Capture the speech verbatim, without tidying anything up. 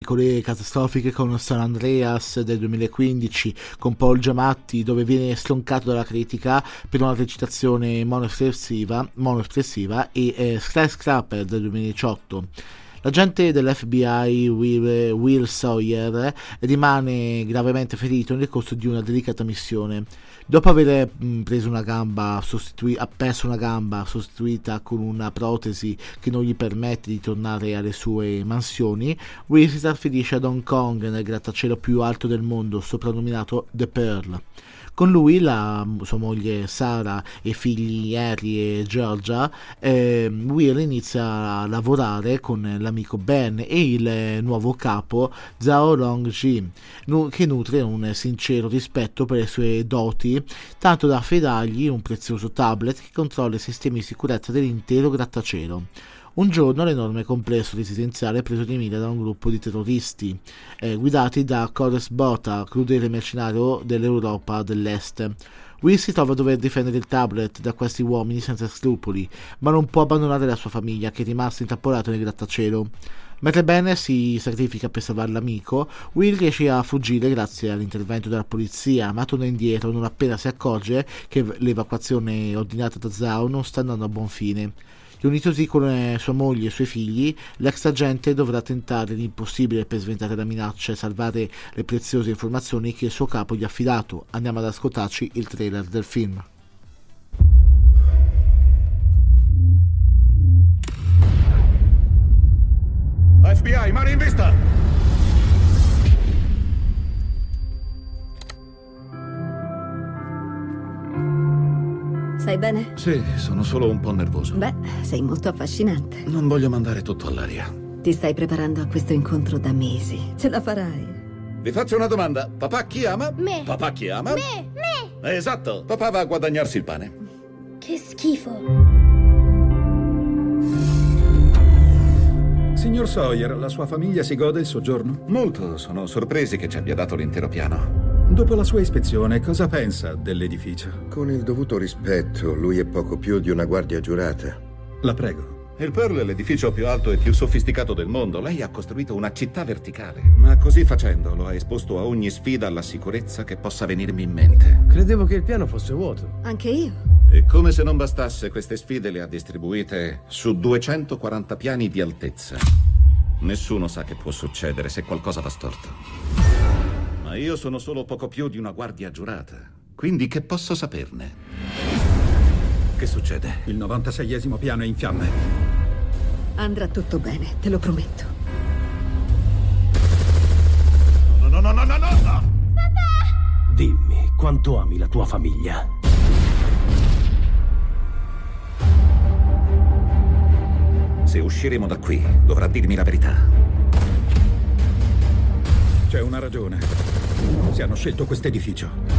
pellicole catastrofiche con San Andreas del duemilaquindici, con Paul Giamatti, dove viene stroncato dalla critica per una recitazione monoespressiva, monoespressiva e eh, Skyscraper del duemiladiciotto. L'agente dell'F B I Will, Will Sawyer rimane gravemente ferito nel corso di una delicata missione. Dopo aver mh, preso una gamba sostitui- ha perso una gamba sostituita con una protesi che non gli permette di tornare alle sue mansioni, Will si trasferisce ad Hong Kong, nel grattacielo più alto del mondo, soprannominato The Pearl. Con lui la sua moglie Sara e figli Harry e Georgia. eh, Will inizia a lavorare con l'amico Ben e il nuovo capo Zhao Rongji, nu- che nutre un sincero rispetto per le sue doti, tanto da affidargli un prezioso tablet che controlla i sistemi di sicurezza dell'intero grattacielo. Un giorno l'enorme complesso residenziale è preso di mira da un gruppo di terroristi eh, guidati da Kores Bota, crudele mercenario dell'Europa dell'Est. Will si trova a dover difendere il tablet da questi uomini senza scrupoli, ma non può abbandonare la sua famiglia, che è rimasta intrappolata nel grattacielo. Mentre Ben si sacrifica per salvare l'amico, Will riesce a fuggire grazie all'intervento della polizia, ma torna indietro non appena si accorge che l'evacuazione ordinata da Zhao non sta andando a buon fine. Riunitosi con sua moglie e i suoi figli, l'ex agente dovrà tentare l'impossibile per sventare la minaccia e salvare le preziose informazioni che il suo capo gli ha affidato. Andiamo ad ascoltarci il trailer del film. F B I, mano in vista! Stai bene? Sì, sono solo un po' nervoso. Beh, sei molto affascinante. Non voglio mandare tutto all'aria. Ti stai preparando a questo incontro da mesi. Ce la farai. Vi faccio una domanda. Papà chi ama? Me. Papà chi ama? Me, me. Esatto. Papà va a guadagnarsi il pane. Che schifo. Signor Sawyer, la sua famiglia si gode il soggiorno? Molto. Sono sorpresi che ci abbia dato l'intero piano. Dopo la sua ispezione, cosa pensa dell'edificio? Con il dovuto rispetto, lui è poco più di una guardia giurata. La prego. Il Pearl è l'edificio più alto e più sofisticato del mondo. Lei ha costruito una città verticale. Ma così facendo lo ha esposto a ogni sfida alla sicurezza che possa venirmi in mente. Credevo che il piano fosse vuoto. Anche io. E come se non bastasse, queste sfide le ha distribuite su duecentoquaranta piani di altezza. Nessuno sa che può succedere se qualcosa va storto. Ma io sono solo poco più di una guardia giurata. Quindi che posso saperne? Che succede? Il novantaseiesimo piano è in fiamme. Andrà tutto bene, te lo prometto. No, no, no, no, no, no, no! Papà! Dimmi, quanto ami la tua famiglia? Se usciremo da qui, dovrà dirmi la verità. C'è una ragione. Se hanno scelto quest'edificio.